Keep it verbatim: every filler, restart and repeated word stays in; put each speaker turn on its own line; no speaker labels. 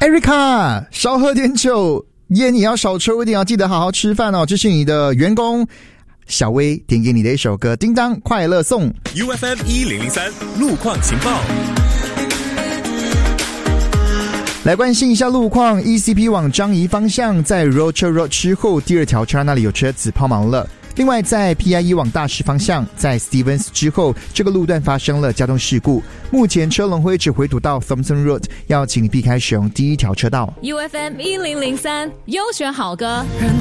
Erica， 少喝点酒，烟也要少抽一点，要记得好好吃饭哦。这是你的员工小薇点给你的一首歌，叮当快乐颂。
U F M 一零零三路况情报。
来关心一下路况 ，E C P 往樟宜方向，在 Rocher Road 之后第二条车那里有车子抛锚了。另外，在 P I E 往大石方向，在 Stevens 之后，这个路段发生了交通事故。目前车龙会只回堵到 Thompson Road， 要请你避开使用第一条车道。
U F M 一零零三优选好歌。